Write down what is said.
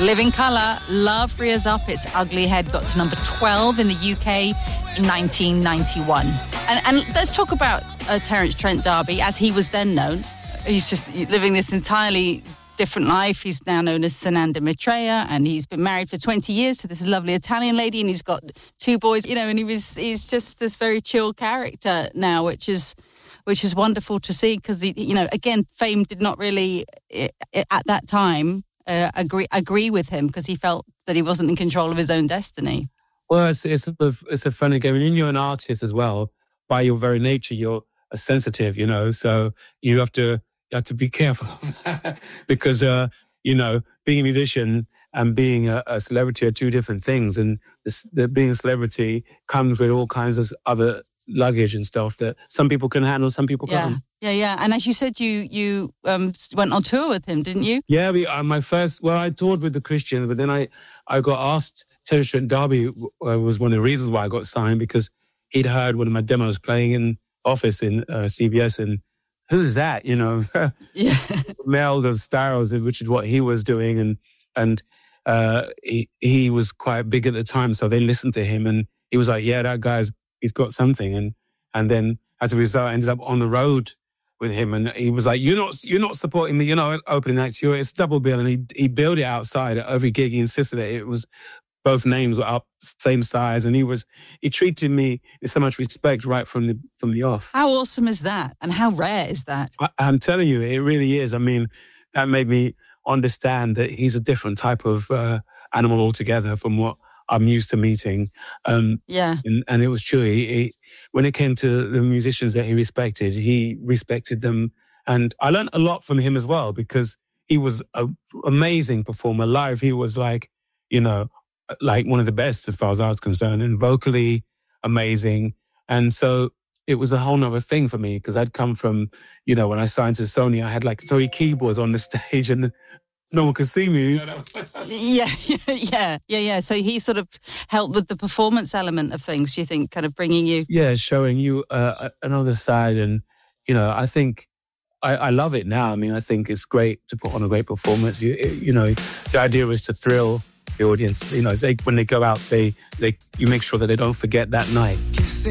Living Colour, Love Rears Up Its Ugly Head got to number 12 in the UK in 1991. And let's talk about Terence Trent D'Arby, as he was then known. He's just living this entirely different life. He's now known as Sananda Maitreya, and he's been married for 20 years to this lovely Italian lady, and he's got 2 boys, you know, and he's just this very chill character now, which is wonderful to see, because, you know, again, fame did not really, at that time, agree with him, because he felt that he wasn't in control of his own destiny. Well, it's a funny game. And you're an artist as well. By your very nature, you're a sensitive, you know, so you have to be careful because, you know, being a musician and being a celebrity are 2 different things. And being a celebrity comes with all kinds of other luggage and stuff that some people can handle, some people can't. Yeah. And as you said, you went on tour with him, didn't you? Yeah, I toured with the Christians, but then I got asked. Terence Trent D'Arby was one of the reasons why I got signed, because he'd heard one of my demos playing in office in CBS, and who's that, you know? Yeah. Meld of styles, which is what he was doing, and he was quite big at the time, so they listened to him, and he was like, yeah, that he's got something, and then as a result, I ended up on the road with him, and he was like, you're not supporting me, you're not opening acts, it's double bill, and he billed it outside at every gig. He insisted that it was both names were up, same size, and he treated me with so much respect right from the off. How awesome is that, and how rare is that? I'm telling you, it really is. I mean, that made me understand that he's a different type of animal altogether from what I'm used to meeting. And it was true. He, when it came to the musicians that he respected them. And I learned a lot from him as well, because he was an amazing performer. Live, he was like, you know, like one of the best as far as I was concerned, and vocally amazing. And so it was a whole nother thing for me, because I'd come from, you know, when I signed to Sony, I had like 3 keyboards on the stage and no one could see me. Yeah. So he sort of helped with the performance element of things, do you think, kind of bringing you... Yeah, showing you another side. And, you know, I think I love it now. I mean, I think it's great to put on a great performance. You know, the idea is to thrill the audience. You know, when they go out, you make sure that they don't forget that night.